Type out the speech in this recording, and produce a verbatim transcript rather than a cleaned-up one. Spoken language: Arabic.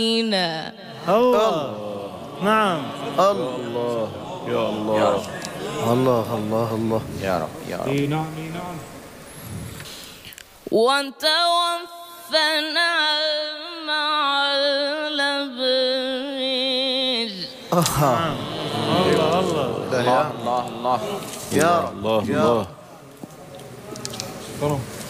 الله. نعم. الله يا الله. الله الله الله يا رب يا رب. اي نعم اي نعم. وتوفنا مع الأبرار. الله الله الله الله الله. يا رب الله يا الله. رب.